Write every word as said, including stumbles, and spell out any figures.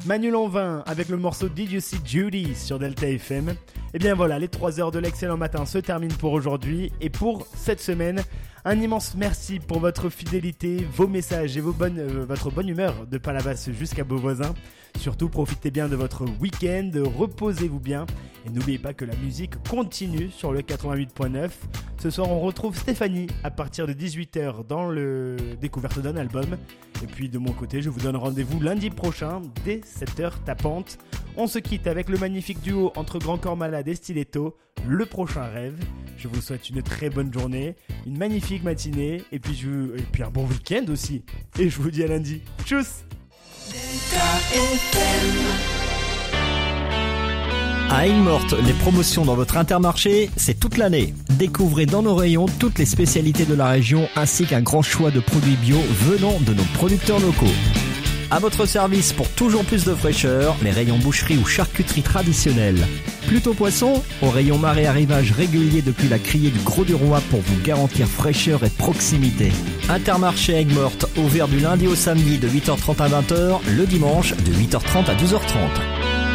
Manu Lanvin avec le morceau Did You See Judy sur Delta F M. Et bien voilà, les trois heures de l'excellent matin se terminent pour aujourd'hui et pour cette semaine. Un immense merci pour votre fidélité, vos messages et vos bonnes, euh, votre bonne humeur de Palavas jusqu'à Beauvoisin. Surtout, profitez bien de votre week-end, reposez-vous bien. Et n'oubliez pas que la musique continue sur le quatre-vingt-huit point neuf. Ce soir, on retrouve Stéphanie à partir de dix-huit heures dans le découverte d'un album. Et puis de mon côté, je vous donne rendez-vous lundi prochain dès sept heures tapante. On se quitte avec le magnifique duo entre Grand Corps Malade et Stiletto, Le Prochain Rêve. Je vous souhaite une très bonne journée, une magnifique matinée et puis, je... et puis un bon week-end aussi. Et je vous dis à lundi. Tchuss! À Aigues-Mortes, les promotions dans votre Intermarché, c'est toute l'année. Découvrez dans nos rayons toutes les spécialités de la région ainsi qu'un grand choix de produits bio venant de nos producteurs locaux. À votre service pour toujours plus de fraîcheur, les rayons boucherie ou charcuterie traditionnelle. Plutôt poisson, au rayon marée arrivage régulier depuis la criée du Gros du Roi pour vous garantir fraîcheur et proximité. Intermarché Aigues-Mortes, ouvert du lundi au samedi de huit heures trente à vingt heures, le dimanche de huit heures trente à douze heures trente.